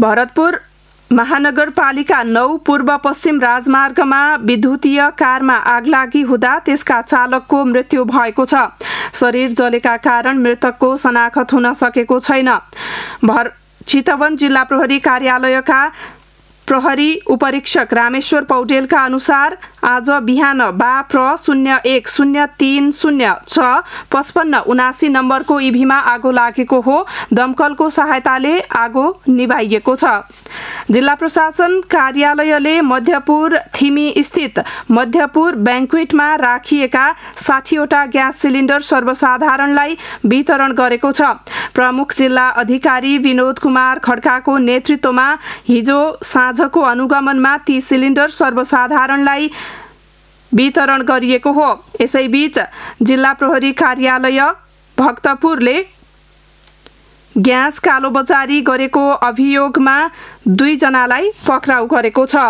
भरतपुर महानगरपालिका 9 पूर्व पश्चिम राजमार्गमा विद्युतीय कारमा आगलागी हुँदा त्यसका चालकको मृत्यु भएको छ। शरीर जलेका कारण मृतकको शनाखत हुन सकेको छैन। चितवन जिल्ला प्रहरी कार्यालयका प्रहरी उपरीक्षक रामेश्वर पौडेलका अनुसार आज बिहान बाप्र 0103065579 नम्बरको इभीमा आगो लागेको हो। दमकलको सहायताले आगो निभाइएको छ। जिल्ला प्रशासन कार्यालयले मध्यपुर थिमी स्थित मध्यपुर ब्याङ्क्वेटमा राखिएका 60वटा ग्यास सिलिन्डर सर्वसाधारणलाई वितरण गरेको छ। प्रमुख जिल्ला अधिकारी विनोद कुमार खड्काको नेतृत्वमा हिजो साँझको अनुगमनमा ती सिलिन्डर सर्वसाधारणलाई वितरण गरिएको हो। यसैबीच जिल्ला प्रहरी कार्यालय भक्तपुरले ग्यास कालोबजारी गरेको अभियोगमा 2 जनालाई पक्राउ गरेको छ।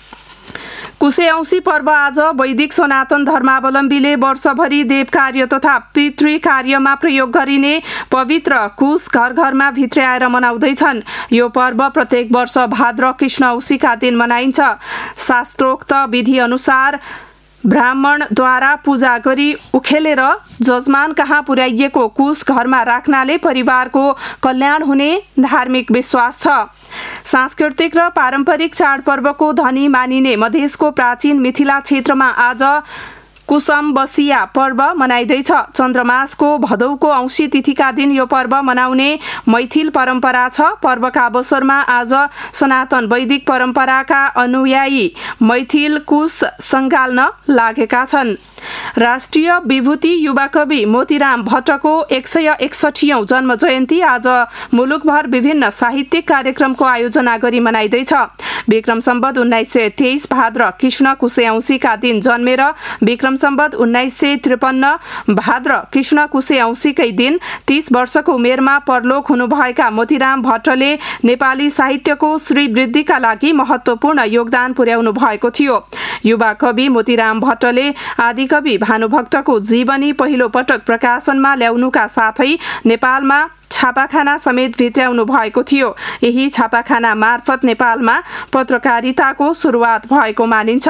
कुशे औँसी पर्व आज वैदिक सनातन धर्मावलम्बीले वर्षभरि देव कार्य तथा पितृ कार्यमा प्रयोग गरिने पवित्र कुश घर घरमा भित्र्याएर मनाउँदैछन्। यो पर्व प्रत्येक वर्ष भाद्र कृष्ण औँसीका दिन मनाइन्छ। शास्त्रोक्त विधि अनुसार ब्राह्मणद्वारा पूजा गरी उखेलेर जजमान कहाँ पुर्याइएको कुश घरमा राख्नाले परिवारको कल्याण हुने धार्मिक विश्वास छ। सांस्कृतिक र पारम्परिक चाडपर्वको धनी मानिने मधेसको प्राचीन मिथिला क्षेत्रमा आज कुसमबसिया पर्व मनाइँदैछ। चन्द्रमासको भदौको औँसी तिथिका दिन यो पर्व मनाउने मैथिल परम्परा छ। पर्वका अवसरमा आज सनातन वैदिक परम्पराका अनुयायी मैथिल कुश सङ्गाल्न लागेका छन्। राष्ट्रिय विभूति युवा कवि मोतीराम भट्टको 161औं जन्म जयन्ती आज मुलुकभर विभिन्न साहित्यिक कार्यक्रमको आयोजना गरी मनाइँदैछ। विक्रम सम्वत 1923 भाद्र कृष्ण कुशे औँसीका दिन जन्मेर विक्रम सम्वत 1953 भाद्र कृष्ण कुशे औँसीकै दिन 30 वर्षको उमेरमा परलोक हुनुभएका मोतीराम भट्टले नेपाली साहित्यको श्रीवृद्धिका लागि महत्त्वपूर्ण योगदान पुर्याउनु भएको थियो। युवा कवि मोतीराम भट्टले आदिकवि भानुभक्तको जीवनी पहिलो पटक प्रकाशनमा ल्याउनुका साथै नेपालमा छापाखाना समेत भित्र्याउनु भएको थियो। यही छापाखाना मार्फत नेपालमा पत्रकारिताको सुरुवात भएको मानिन्छ।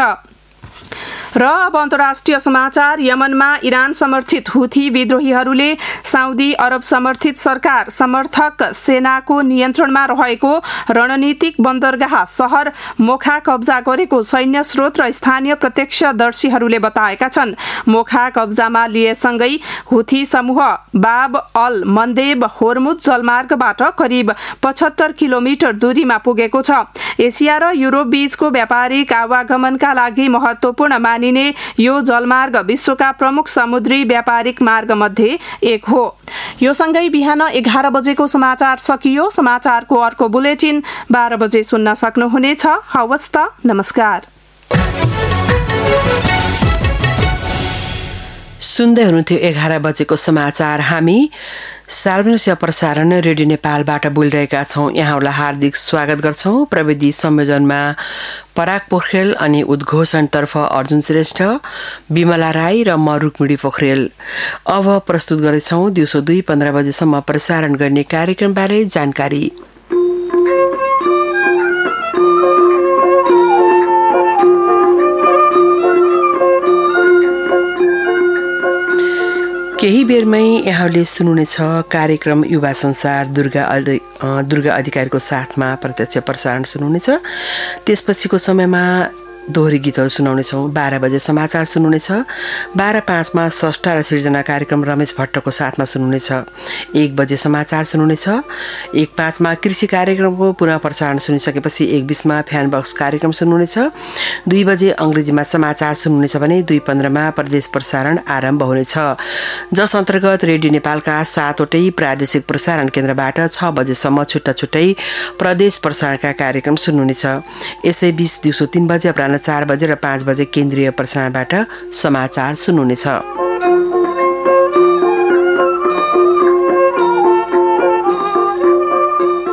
र अब अन्तर्राष्ट्रिय समाचार। यमनमा इरान समर्थित हुथी विद्रोहीहरूले साउदी अरब समर्थित सरकार समर्थक सेनाको नियन्त्रणमा रहेको रणनीतिक बन्दरगाह सहर मोखा कब्जा गरेको सैन्य स्रोत र स्थानीय प्रत्यक्षदर्शीहरूले बताएका छन्। मोखा कब्जामा लिएसँगै हुथी समूह बाब अल मन्देब होर्मुज जलमार्गबाट करिब 75 किलोमिटर दूरीमा पुगेको छ। एसिया र युरोप बीचको व्यापारिक आवागमनका लागि महत्त्वपूर्ण मानिने यो जलमार्ग विश्वका प्रमुख समुद्री व्यापारिक मार्ग मध्ये एक हो। यो सँगै बिहान 11 बजेको समाचार सकियो। समाचारको अर्को बुलेटिन 12 बजे सुन्न सक्नुहुनेछ। हवस् त, नमस्कार। सुन्दै हुनुहुन्थ्यो 11 बजेको समाचार। हामी सार्वजनिक सेवा प्रसारण रेडियो नेपालबाट बोलिरहेका छौँ। यहाँहरूलाई हार्दिक स्वागत गर्छौँ। प्रविधि संयोजनमा पराग पोखरेल अनि उद्घोषणतर्फ अर्जुन श्रेष्ठ, विमला राई र म रुक्मिणी पोखरेल। अब प्रस्तुत गर्दैछौँ दिउँसो 2:15 बजेसम्म प्रसारण गर्ने कार्यक्रमबारे जानकारी। केही बेरमै यहाँले सुन्नुहुनेछ कार्यक्रम युवा संसार दुर्गा अधिकारीको साथमा प्रत्यक्ष प्रसारण सुन्नुहुनेछ। त्यसपछिको समयमा दोहोरी गीतहरू सुनाउनेछौँ। 12 बजे समाचार सुन्नुहुनेछ। 12:05 मा स्रष्टा र सृजना कार्यक्रम रमेश भट्टको साथमा सुन्नुहुनेछ। 1 बजे समाचार सुन्नुहुनेछ। 1:05 मा कृषि कार्यक्रमको पुनः प्रसारण सुनिसकेपछि 1:20 मा फ्यान बक्स कार्यक्रम सुन्नुहुनेछ। 2 बजे अङ्ग्रेजीमा समाचार सुन्नुहुनेछ भने 2:15 मा प्रदेश प्रसारण आरम्भ हुनेछ, जस अन्तर्गत रेडियो नेपालका 7वटै प्रादेशिक प्रसारण केन्द्रबाट 6 बजेसम्म छुट्टा छुट्टै प्रदेश प्रसारणका कार्यक्रम सुन्नुहुनेछ। यसैबीच दिउँसो 3 बजे, अपराह्न 4 बजे र 5 बजे केन्द्रीय प्रसारणबाट समाचार सुन्नुहुनेछ।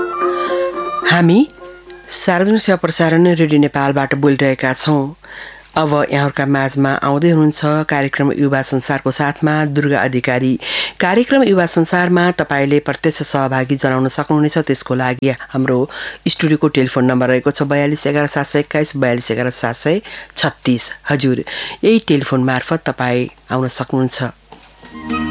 हामी सार्वजनिक सेवा प्रसारण रेडियो नेपालबाट बोलिरहेका छौँ। अब यहाँहरूका माझमा आउँदै हुनुहुन्छ कार्यक्रम युवा संसारको साथमा दुर्गा अधिकारी। कार्यक्रम युवा संसारमा तपाईँले प्रत्यक्ष सहभागी जनाउन सक्नुहुनेछ। त्यसको लागि हाम्रो स्टुडियोको टेलिफोन नम्बर रहेको छ 42 11 721 42 11 736। हजुर, यही टेलिफोन मार्फत तपाईँ आउन सक्नुहुन्छ।